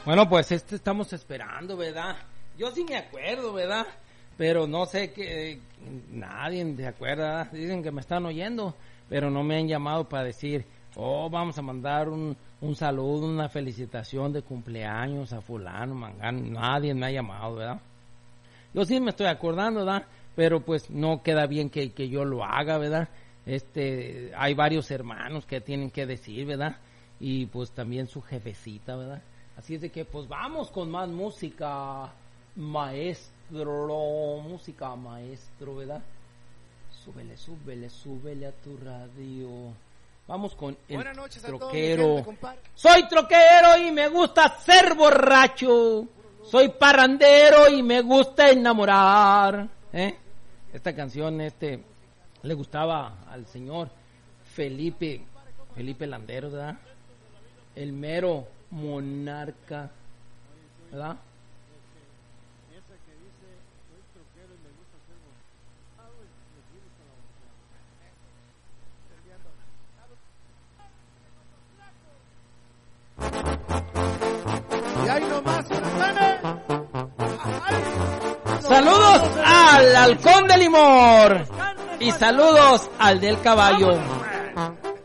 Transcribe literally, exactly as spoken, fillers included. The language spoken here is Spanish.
Bueno, pues este estamos esperando, ¿verdad? Yo sí me acuerdo, ¿verdad? Pero no sé que nadie se acuerda. Dicen que me están oyendo, pero no me han llamado para decir, oh, vamos a mandar un, un saludo, una felicitación de cumpleaños a fulano, mangano. Nadie me ha llamado, ¿verdad? Yo sí me estoy acordando, ¿verdad? Pero pues no queda bien que, que yo lo haga, ¿verdad? Este, hay varios hermanos que tienen que decir, ¿verdad? Y pues también su jefecita, ¿verdad? Así es de que pues vamos con más música, maestro, música maestro, ¿verdad? Súbele, súbele, súbele a tu radio. Vamos con el Buenas noches a troquero. todos, mi gente, compadre. Soy troquero y me gusta ser borracho. Soy parrandero y me gusta enamorar. ¿Eh? Esta canción este le gustaba al señor Felipe, Felipe Landeros, ¿verdad? El mero monarca, ¿verdad? Y ahí nomás, hermano. Saludos al halcón de Limor y saludos al del caballo.